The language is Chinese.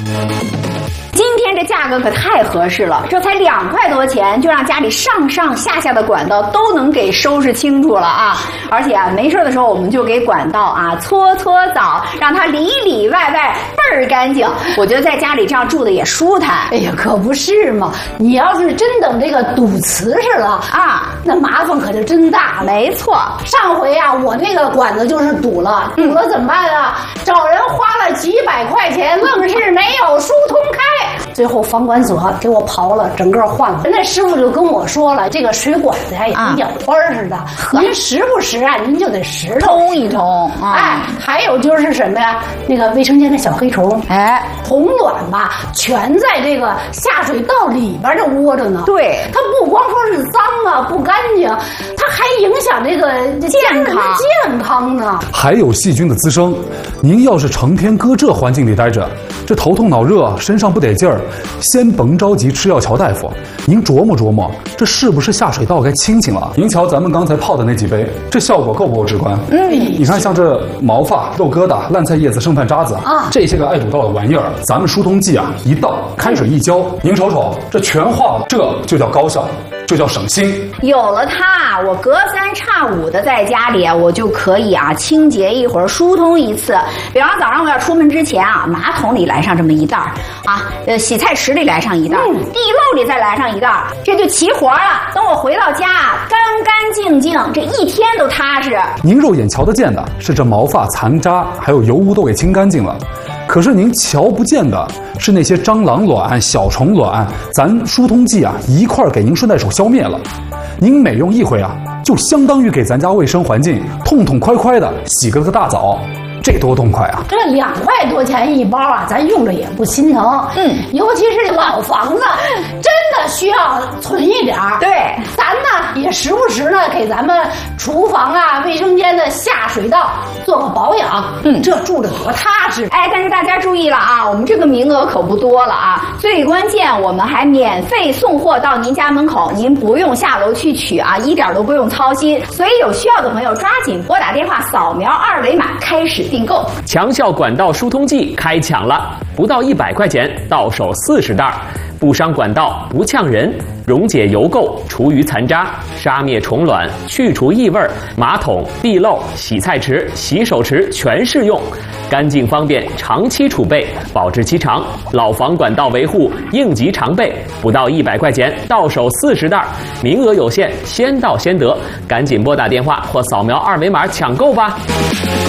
今天这价格可太合适了，这才2块多钱，就让家里上上下下的管道都能给收拾清楚了啊！而且啊，没事的时候我们就给管道啊搓搓澡，让它里里外外倍儿干净。我觉得在家里这样住的也舒坦。 哎呀，可不是嘛！你要是真等这个堵瓷实了啊，那麻烦可就真大了。 没错， 上回啊，我那个管子就是堵了，堵了怎么办啊？找人花了几百块钱，愣是没有疏通开。最后房管所给我刨了，整个换了。那师傅就跟我说了，这个水管子呀也跟眼花似的，您时不时啊，您就得拾通一通。 哎，还有就是什么呀？那个卫生间的小黑虫， 哎， 虫卵吧，全在这个下水道里边这窝着呢。 对， 它不光说是脏啊，不干净，它还影响这个健康呢。 还有细菌的滋生，您要是成天搁这环境里待着，这头痛脑热，身上不得劲儿，先甭着急吃药瞧大夫，您琢磨琢磨，这是不是下水道该清清了？您瞧咱们刚才泡的那几杯，这效果够不够直观？你看像这毛发、肉疙瘩、烂菜叶子、剩饭渣子啊，这些个爱堵道的玩意儿，咱们疏通剂啊一倒，开水一浇，您瞅瞅，这全化了，这就叫高效。就叫省心。 有了它，我隔3差5的在家里，我就可以啊清洁一会儿，疏通一次。比方早上我要出门之前啊，马桶里来上这么一袋啊，洗菜池里来上一袋，地漏里再来上一袋，这就齐活了。等我回到家，干干净净，这一天都踏实。 您肉眼瞧得见的是这毛发残渣还有油污都给清干净了，可是您瞧不见的是那些蟑螂卵、小虫卵，咱疏通剂啊一块给您顺带手消灭了。您每用一回啊，就相当于给咱家卫生环境痛痛快快的洗个大澡，这多痛快啊！ 这2块多钱一包啊，咱用着也不心疼。尤其是老房子，真的需要存一点儿。 对， 咱呢也时不时呢给咱们厨房啊、卫生间的下水道做个保养。这住着多踏实。 哎，但是大家注意了啊，我们这个名额可不多了啊。最关键，我们还免费送货到您家门口，您不用下楼去取啊，一点都不用操心。所以有需要的朋友抓紧拨打电话，扫描2维码开始订购。 强效管道疏通剂开抢了，不到100块钱，到手40袋，不伤管道，不呛人，溶解油垢，除余残渣，杀灭虫卵，去除异味，马桶、地漏、洗菜池、洗手池全适用，干净方便，长期储备，保质期长，老房管道维护应急常备，不到100块钱，到手40袋，名额有限，先到先得，赶紧拨打电话或扫描2维码抢购吧。